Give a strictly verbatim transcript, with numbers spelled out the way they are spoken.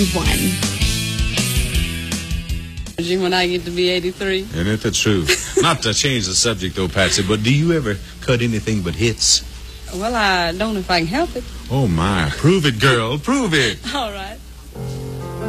One. When I get to be eighty-three. Isn't it the truth? Not to change the subject, though, Patsy, but do you ever cut anything but hits? Well, I don't if I can help it. Oh, my. Prove it, girl. Prove it. All right.